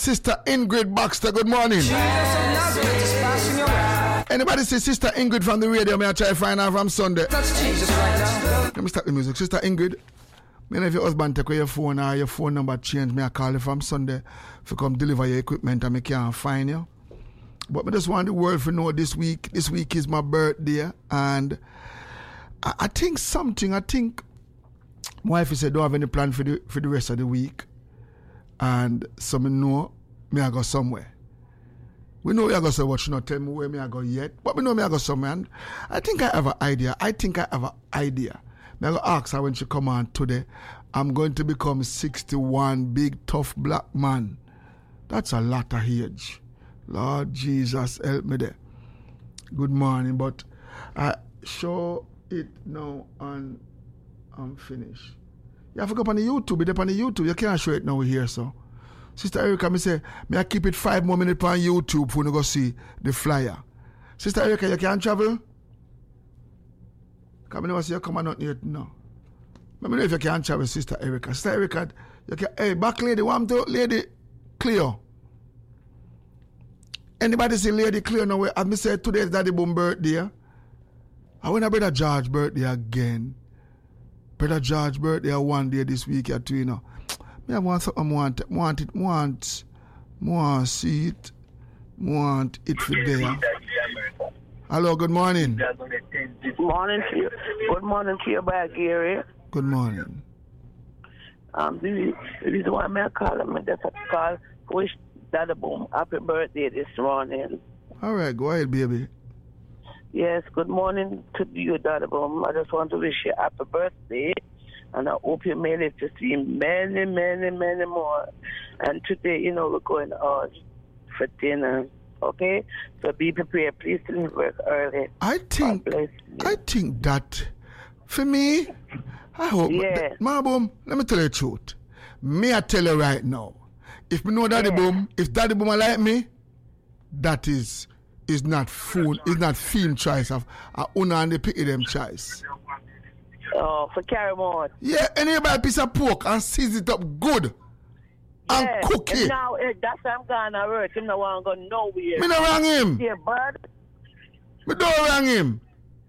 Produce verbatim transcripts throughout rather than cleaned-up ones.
Sister Ingrid Baxter, good morning. Anybody see Sister Ingrid from the radio? May I try to find her from Sunday? Touch Jesus right now. Let me start the music. Sister Ingrid, me know if your husband take away your phone or your phone number change, me I call you from Sunday to come deliver your equipment and me can't find you. But I just want the world to know this week. This week is my birthday, and I, I think something. I think my wife said don't have any plan for the for the rest of the week, and so me know me I go somewhere. We know me I go somewhere. She not tell me where me I go yet, but we know me I go somewhere. And I think I have an idea. I think I have an idea. Me I go ask her when she come on today. I'm going to become sixty-one, big tough black man. That's a lot of age. Lord Jesus, help me there. Good morning, but I show it now and I'm finished. You have to go up on the YouTube. It's up on the YouTube. You can't show it now here, so. Sister Erica, me say, may I keep it five more minutes on YouTube for you to go see the flyer. Sister Erica, you can't travel? Come never see you come on out yet now. Let me know if you can't travel, Sister Erica. Sister Erica, you can, hey, back lady, want to lady Cleo. Anybody see Lady Clear now? As me said, today is Daddy Boom birthday. I want a Brother George birthday again. Brother George birthday one day this week at you know. Me I want something, want it, want it, want, want see it, want it for there. Hello, good morning. Good morning to you. Good morning to you, back area. Good morning. Um, the reason why I call him, that's a call. Wish Daddy Boom happy birthday this morning. All right, go ahead, baby. Yes, good morning to you, Daddy Boom. I just want to wish you happy birthday, and I hope you made it to see many, many, many more. And today, you know, we're going out for dinner. Okay, so be prepared. Please leave work early. I think, I think that for me, I hope. Yeah. Ma Boom, let me tell you the truth. Me, I tell you right now. If me know Daddy yeah. Boom, if Daddy Boom like me, that is is not food, is not film choice of a owner and the pick them choice. Oh, for carry on. Yeah, anybody piece of pork and season it up good yeah. and cook it. Now eh, that's why I'm gonna work. Him no want to go nowhere. Me no wrong him. Yeah, bud. Me don't wrong him.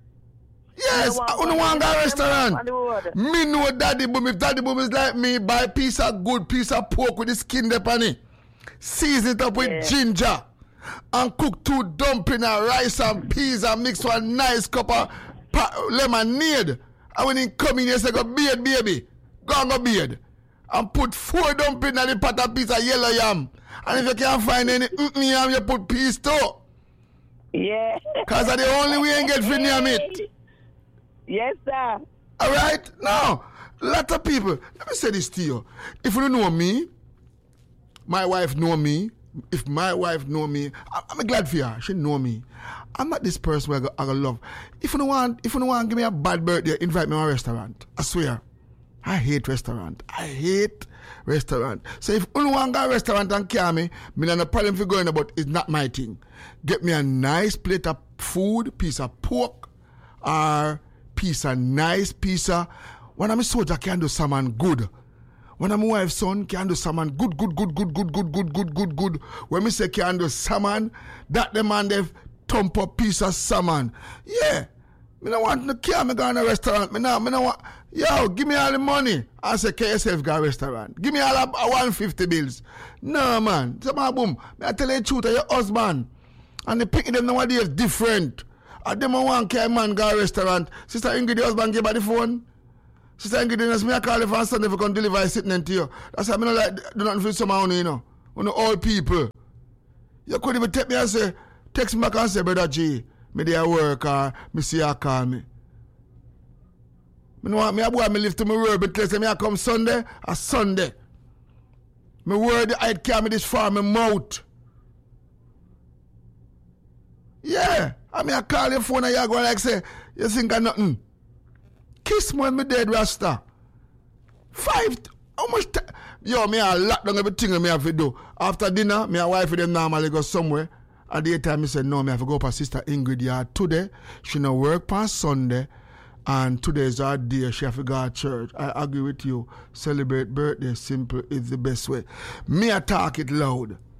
Yes, I don't want to go to a restaurant. Me know Daddy Boom. If Daddy Boom is like me, buy a piece of good piece of pork with the skin there on it. Season it up with yeah. ginger. And cook two dumpling and rice and peas and mix one nice cup of pa- lemonade. And when he come in, he say, go beard, baby. Go and go beard. And put four dumpling and the pot of piece of yellow yam. And if you can't find any mm yam, you put peas too. Yeah. Because that's the only way you get free yam it. Yes, sir. All right? Now, a lot of people, let me say this to you. If you don't know me, my wife know me. If my wife know me, I'm glad for her. She know me. I'm not this person where I go, I go love. If you don't want, if you don't want to give me a bad birthday, invite me to a restaurant. I swear. I hate restaurant. I hate restaurant. So if you don't want to go to a restaurant and care me, me no problem for going about. It's not my thing. Get me a nice plate of food, piece of pork, or piece of nice piece of. When I'm a soldier, can do someone good. When I'm a wife's son, can do someone good, good, good, good, good, good, good, good, good, good. When me say can do someone, that the man they thump up piece of salmon. Yeah. Me no want to care me go in a restaurant. Me no, me no want. Yo, give me all the money. I say, K S F go a restaurant. Give me all the one hundred fifty bills. No, man. So, my boom. Me I tell you the truth, your husband. And they pick them nowadays different. And them want care man go a restaurant. Sister Ingrid, the husband give her the phone. Sister Ingrid, me I call you for Sunday if you can deliver a sitting to you. That's why I don't like, do nothing for someone, you know. On the old people. You could even take me and say, text me back and say, Brother G, me there work or me see you call me. Me know what me a boy me live to my word, but tell me I come Sunday, a Sunday. Me word I carry me this far my mouth. Yeah. I mean I call your phone and you go like say, you think I nothing. Kiss me when me dead, Rasta. Five, how much time? Yo, me a lock down everything me have to do. After dinner, me a wife with them normally go somewhere. At the time, me said, no, me have to go up to Sister Ingrid yard today. She no work on Sunday. And today is our day. She have to go to church. I agree with you. Celebrate birthday simple is the best way. Me a talk it loud.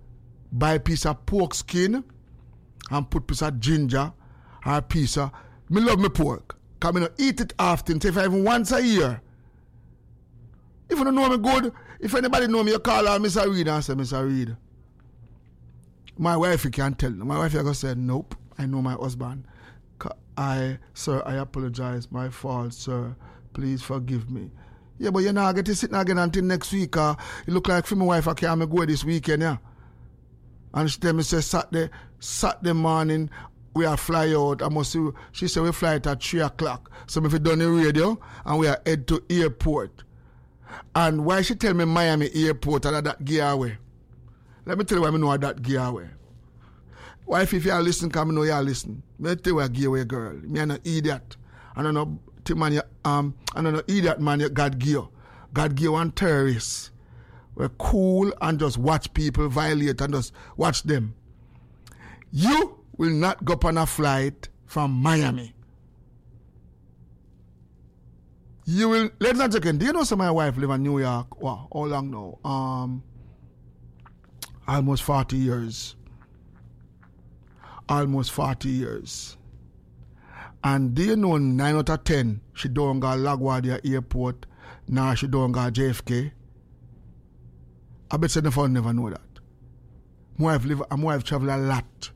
buy a piece of pork skin and put a piece of ginger or a piece of... Me love my pork. Because I don't eat it often. So if I even once a year. If you don't know me good, if anybody know me, you call her Mister Reed and say, Mister Reed. My wife, you can't tell. My wife, you going to say, nope, I know my husband. I, sir, I apologize. My fault, sir. Please forgive me. Yeah, but you're not going to sit again until next week. Uh, it look like for my wife, I can't go this weekend, yeah. And she tell me, say, Saturday, Saturday morning, we are fly out. I must see, she said we fly it at three o'clock. So if we done the radio, and we are head to airport. And why she tell me Miami airport and that giveaway? Let me tell you why I know that giveaway. Wife, if you are listening, come know you are listening. Me tell you a giveaway, girl. Me an idiot. I don't know, man, um, I don't know, idiot man, God give you. God give you one terrorist. We're cool and just watch people violate and just watch them. You will not go on a flight from Miami. You will, let's not joke. Do you know some of my wife live in New York? Wow, how long now? Um, almost forty years. Almost forty years. And do you know nine out of ten, she don't go to LaGuardia Airport, now she don't go to J F K? I bet you never never know that. My wife live, my wife travel a lot.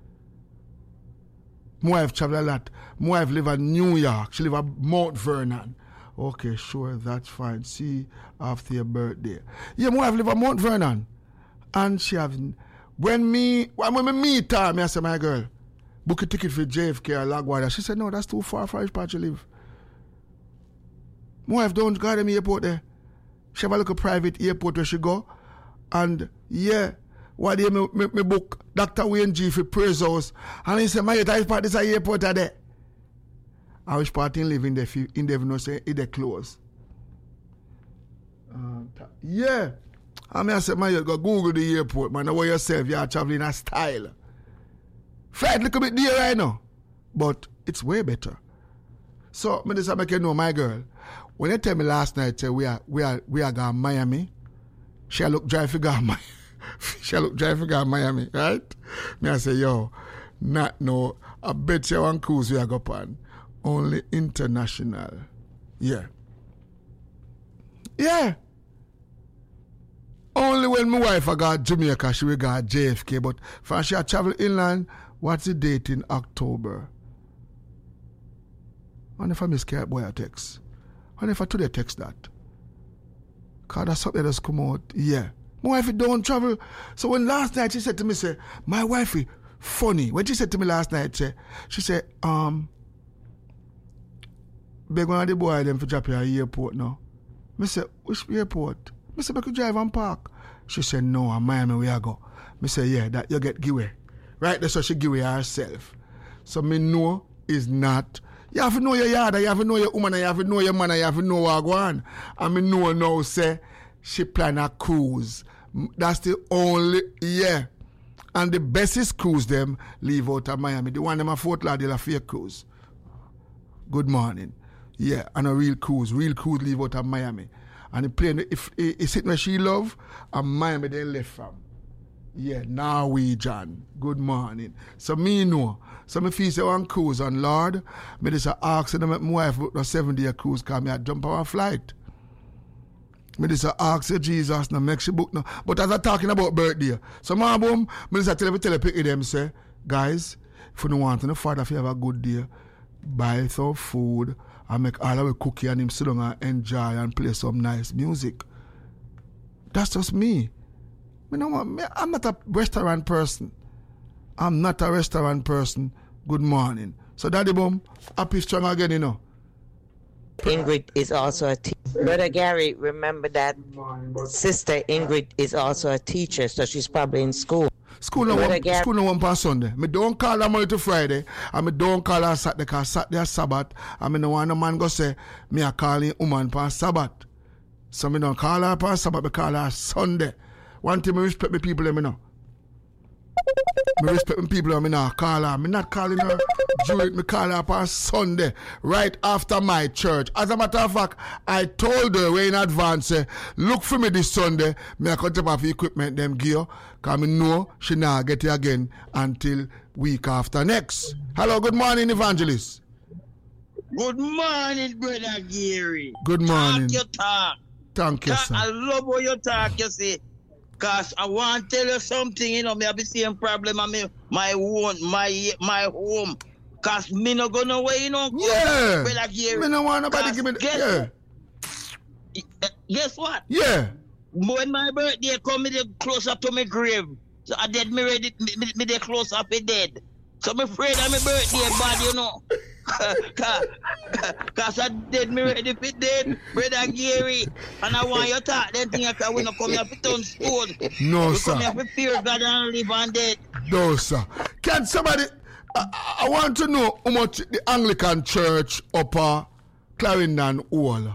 My wife travel a lot. My wife live in New York. She live at Mount Vernon. Okay, sure, that's fine. See after your birthday. Yeah, my wife live at Mount Vernon. And she have, when me, when me meet her, me I say, my girl, book a ticket for J F K or LaGuardia. She said, no, that's too far for which part you live. My wife don't go to the airport there. She have a little private airport where she go. And yeah, one day me, me, me book Doctor Wayne G for Praise House. And he said, my which part is a airport there? I wish part in live in the in the no say it close. Uh, yeah. I mean I said, man, you go Google the airport, man. Know yourself, you are traveling a style. Flight look a bit dear right now. But it's way better. So me just make you know, my girl. When you tell me last night say we are we are we are going Miami, she look drive for go Miami. She look drive for go Miami, right? Me I say, yo, not no, I bet you one cruise we are go on. Only international. Yeah. Yeah. Only when my wife I got Jamaica, she will go J F K. But for she travel inland, what's the date in October? And if I miss care boy I text. And if I today text that. Because that's something that's come out. Yeah. My wife don't travel. So when last night she said to me, say, my wife funny. When she said to me last night, say, she said, um, beg one of the boy them for drop you at the airport now. I said, which airport? I said, I could drive and park. She said, no, I'm Miami, where I go. I said, yeah, that you get giveaway. Right, that's what she give away herself. So me know is not, you have to know your yard, you have to know your woman, you have to know your man, you have to know what go on. And me know now, say, she plan a cruise. That's the only, yeah. And the bestest cruise them leave out of Miami. The one them at Fort Lauderdale fake cruise. Good morning. Yeah, and a real cruise. Real cruise leave out of Miami. And the plane, if it's it where she love, and Miami they left from. Yeah, Norwegian. Good morning. So me know. So me feel say one cruise on Lord, me just ask them my wife book a seven day cruise because me I jump on a flight. Me just ask her Jesus now make she book now. But as I talking about birthday, so my boom, me just tell every tell pick them say, guys, if you don't want to, father if you have a good day, buy some food and make all our cookie and him sit down and enjoy and play some nice music. That's just me. Me know, me, I'm not a restaurant person. I'm not a restaurant person. Good morning. So Daddy Boom, happy strong again, you know. Ingrid is also a teacher. Brother Gary, remember that sister Ingrid is also a teacher, so she's probably in school. School no one, Gary, school no one on Sunday. Me don't call her Monday to Friday, and me don't call her Saturday because Saturday is Sabbath, and me no want no man go say, me a calling woman on Sabbath. So me don't call her on Sabbath, me call her Sunday. One thing me respect me people, let me know. Me respect when people, me not call her. Me not calling her during, me call her on Sunday, right after my church. As a matter of fact, I told her way in advance, eh, look for me this Sunday, me I cut up off the equipment, them gear, because me know she not get it again until week after next. Hello, good morning, Evangelist. Good morning, Brother Gary. Good morning. Talk your talk. Thank you, sir. I love how you talk, you see. Because I want to tell you something, you know, me have the same problem on me, my own, my my home. Because me not going away, you know. Yeah. Brother Gary. Me no want nobody give me the, guess, yeah. Guess what? Yeah. When my birthday come, me dey close up to my grave. So I dead me ready, me, me, me dey close up me dead. So I'm afraid of my birthday bad, you know. Because I did me ready for dead, Brother Gary. And I want you to talk then thing I will not come here for turn stone. No, we sir. come here for fear God and live and dead. No, sir. Can somebody, I, I want to know how much the Anglican Church upper Clarendon Hall.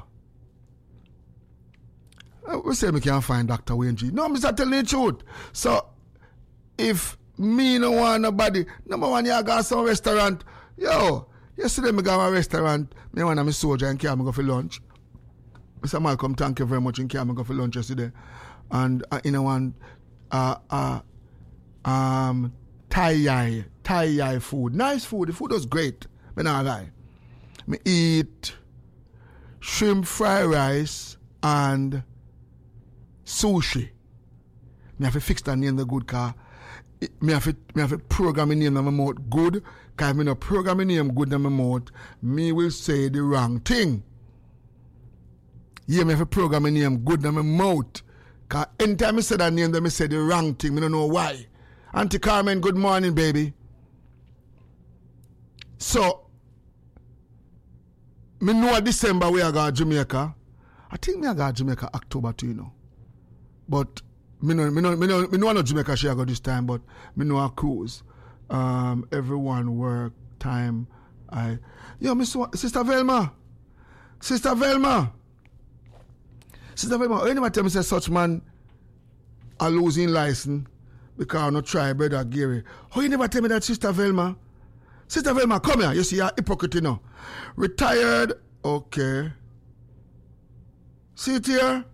Uh, we say we can't find Doctor Wayne G. No, I'm just telling the truth. So, if me no want nobody, number one, you got some restaurant, yo, yesterday me go to a restaurant, me want a soldier and care me go for lunch. Mister Malcolm, thank you very much, and care me go for lunch yesterday. And uh, in a one, uh, uh, um, Thai Thai food, nice food, the food was great, me not lie. Me eat shrimp fried rice and sushi. Me have to fix that name the good car. Me have to, me have to program the name in my mouth good. Because if me not program the name good in my mouth, me will say the wrong thing. Yeah, me have to program the name good in my mouth. Because anytime I say that name, then I say the wrong thing. Me don't know why. Auntie Carmen, good morning, baby. So, me know December we are going to Jamaica. I think me I go to Jamaica October too, you know. But me know, me know, me know, me know no Jamaica she go this time, but me know a cruise. Um, everyone work time. I, yo, Miss Sister Velma, Sister Velma, Sister Velma. Anybody tell me say such man are losing license because I not try, Brother Gary. How you never tell me that, Sister Velma? Sister Velma, come here. You see, you're hypocrite, you know. Retired, okay. See it here.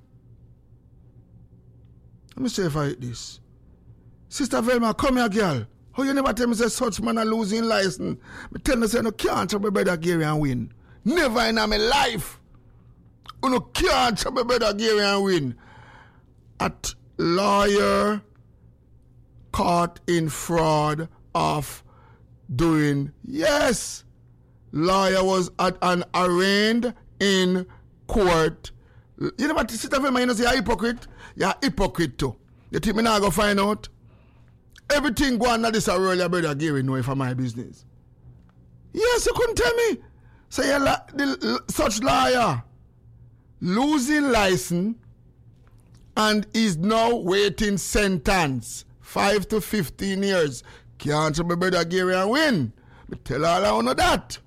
Let me see if I hit this. Sister Velma, come here, girl. How you never tell me say such man are losing license? Me tell me say no can't trouble Brother Gary and win. Never in my life. You no can't trouble Brother Gary and win. At lawyer caught in fraud of doing, yes, lawyer was at an arraigned in court. You know what, Sister Velma, you know, say you're a hypocrite? You're a hypocrite too. You think me not go find out? Everything go on at this earlier, Brother Gary know for my business. Yes, you couldn't tell me. So you're la- the, such lawyer losing license and is now waiting sentence five to fifteen years. Can't trouble Brother Gary and win. But tell all I know that.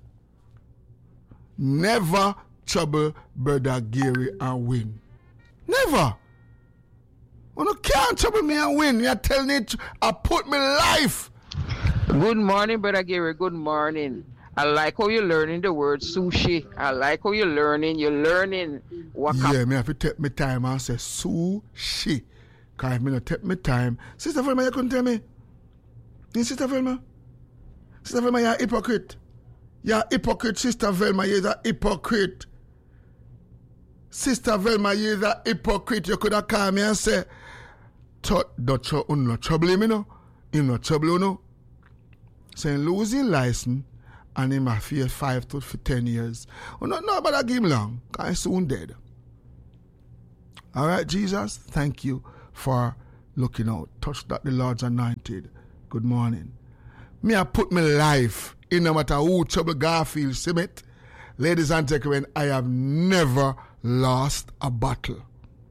Never trouble Brother Gary and win. Never. You can't trouble me and win. You're telling it, I put my life. Good morning, Brother Gary. Good morning. I like how you're learning the word sushi. I like how you're learning. You're learning what. Yeah, me have to take my time and say sushi. Because if me not take my time. Sister Velma, you couldn't tell me. You Sister Velma? Sister Velma, you're a hypocrite. You're a hypocrite, Sister Velma. You're a hypocrite. Sister Velma, you're a hypocrite. You could have called me and say, don't you no trouble him, you know? You no trouble, you know? Saying losing license and him a fear five to ten years. Oh, no, no, but I give him long. Because he's soon dead. All right, Jesus, thank you for looking out. Touch that the Lord's anointed. Good morning. Me, I put my life in no matter who trouble Garfield Summit. Ladies and gentlemen, I have never lost a battle.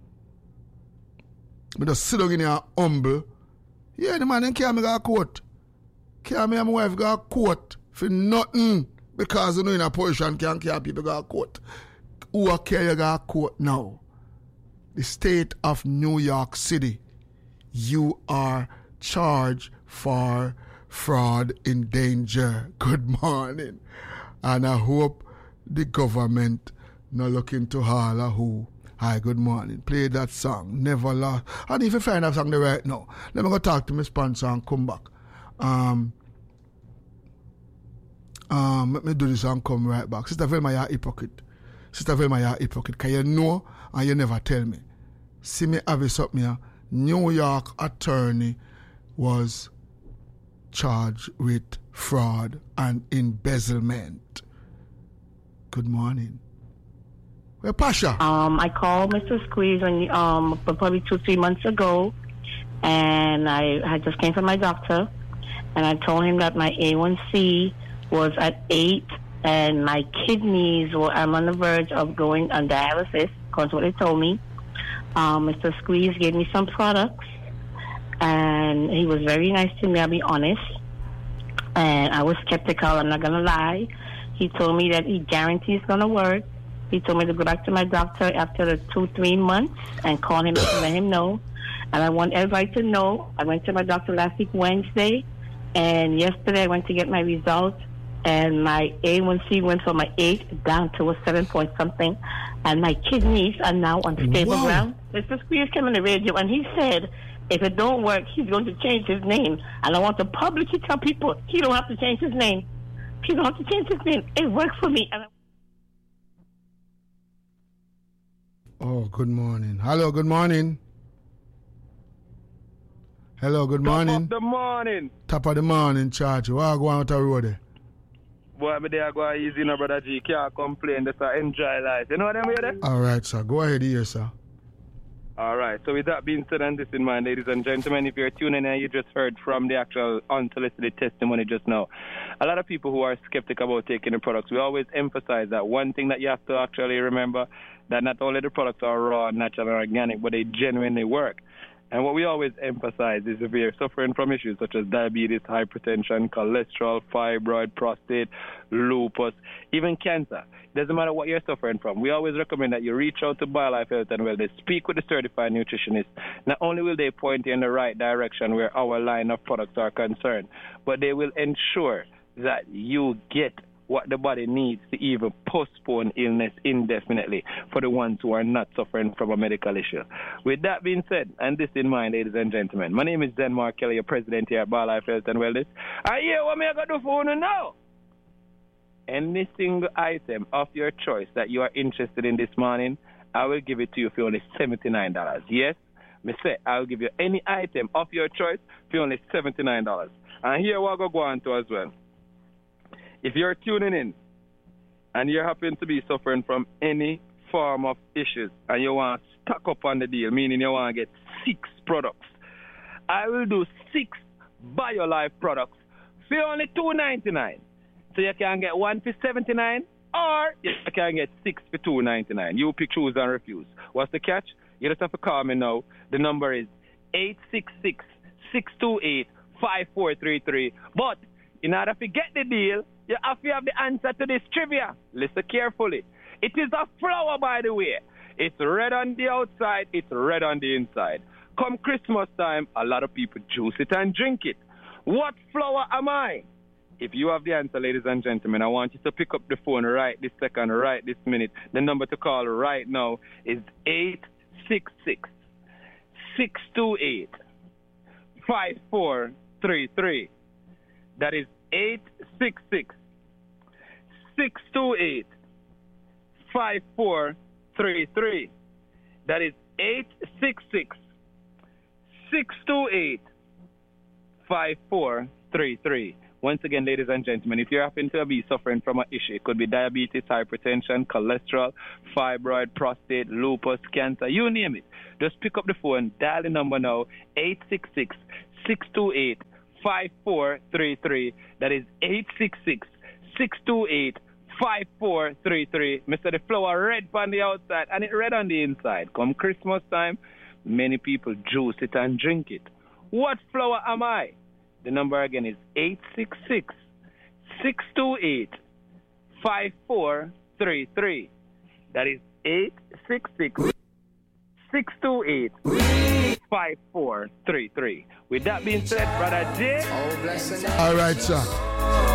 I just sit down in here humble. Yeah, the man can't me got a court. Can't me and my wife got a court for nothing. Because you know in a position can't care people got a court. Who care you got a court now? The state of New York City. You are charged for fraud in danger. Good morning. And I hope the government not look into all of who. Hi, good morning. Play that song. Never lost. And if you find that song there right now, let me go talk to my sponsor and come back. Um, um, let me do this and come right back. Sister Velma, you're a hypocrite. Sister Velma, you're a hypocrite. Because you know and you never tell me. See me have this up here. New York attorney was charged with fraud and embezzlement. Good morning. Well, Pasha. Um, I called Mister Squeeze when, um, probably two, three months ago, and I, I just came from my doctor, and I told him that my A one C was at eight, and my kidneys were, I'm on the verge of going on dialysis, because what they told me. Um, Mister Squeeze gave me some products, and he was very nice to me, I'll be honest, and I was skeptical, I'm not going to lie. He told me that he guarantees it's going to work. He told me to go back to my doctor after the two, three months and call him and let him know. And I want everybody to know, I went to my doctor last week, Wednesday, and yesterday I went to get my results, and my A one C went from my eight down to a seven point something, and my kidneys are now on stable Wow. ground. Mister Squeeze came on the radio, and he said, if it don't work, he's going to change his name. And I want to publicly tell people, he don't have to change his name. He don't have to change his name. It worked for me. And I- Oh, good morning. Hello, good morning. Hello, good morning. Top of the morning. Top of the morning, Charge. Why go out the road there? Boy, me there go easy, no, brother G. Can't complain. Just uh, enjoy life. You know what I mean there? All right, sir. Go ahead here, sir. All right. So with that being said and this in mind, ladies and gentlemen, if you're tuning in, you just heard from the actual unsolicited testimony just now. A lot of people who are skeptical about taking the products, we always emphasize that one thing that you have to actually remember, that not only the products are raw, natural, and organic, but they genuinely work. And what we always emphasize is if you're suffering from issues such as diabetes, hypertension, cholesterol, fibroid, prostate, lupus, even cancer, doesn't matter what you're suffering from, we always recommend that you reach out to BioLife Health and Wellness, speak with a certified nutritionist. Not only will they point you in the right direction where our line of products are concerned, but they will ensure that you get what the body needs to even postpone illness indefinitely for the ones who are not suffering from a medical issue. With that being said, and this in mind, ladies and gentlemen, my name is Denmark Kelly, your president here at BioLife Health and Wellness. I hear what me I got to do for you now. Any single item of your choice that you are interested in this morning, I will give it to you for only seventy-nine dollars. Yes, me say I will give you any item of your choice for only seventy-nine dollars. And here what I go on to as well. If you're tuning in and you happen to be suffering from any form of issues and you want to stock up on the deal, meaning you want to get six products, I will do six BioLife products for only two ninety-nine. So you can get one for seventy-nine or you can get six for two ninety-nine. You pick, choose, and refuse. What's the catch? You just have to call me now. The number is eight six six, six two eight, five four three three. But in order to get the deal, you have to have the answer to this trivia. Listen carefully. It is a flower, by the way. It's red on the outside, it's red on the inside. Come Christmas time, a lot of people juice it and drink it. What flower am I? If you have the answer, ladies and gentlemen, I want you to pick up the phone right this second, right this minute. The number to call right now is eight six six, six two eight, five four three three. That is eight six six, six two eight, five four three three. That is eight six six, six two eight, five four three three. Once again, ladies and gentlemen, if you happen to be suffering from an issue, it could be diabetes, hypertension, cholesterol, fibroid, prostate, lupus, cancer, you name it. Just pick up the phone, dial the number now, eight six six, six two eight, five four three three. That is eight six six, six two eight, five four three three. Mister The flower red on the outside and it red on the inside. Come Christmas time, many people juice it and drink it. What flower am I? The number again is eight six six, six two eight, five four three three. That is eight six six, six two eight, five four three three. With that being said, Brother J. All right, sir.